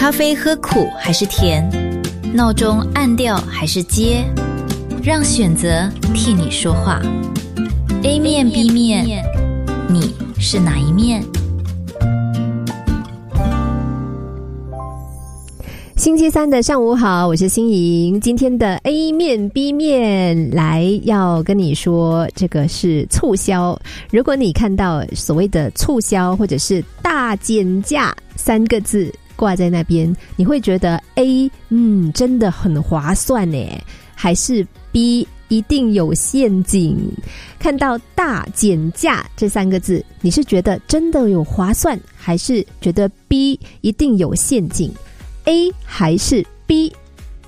咖啡喝苦还是甜？闹钟按掉还是接？让选择替你说话。A 面 B 面，你是哪一面？ 星期三的上午好，我是欣莹。今天的 A 面 B 面来要跟你说，这个是促销。如果你看到所谓的促销或者是大减价3个字挂在那边，你会觉得 A 真的很划算耶，还是 B 一定有陷阱？看到大减价这3个字，你是觉得真的有划算，还是觉得 B 一定有陷阱？A 还是 B